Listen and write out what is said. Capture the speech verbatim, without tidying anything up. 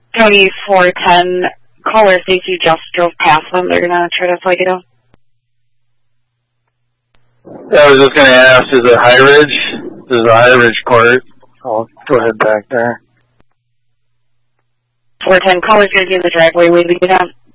County four ten, caller thinks you just drove past them. They're going to try to flag it out. I was just going to ask, is it High Ridge? This is a High Ridge court. I'll go ahead back there. four ten, caller's going to be in the driveway waiting to get out.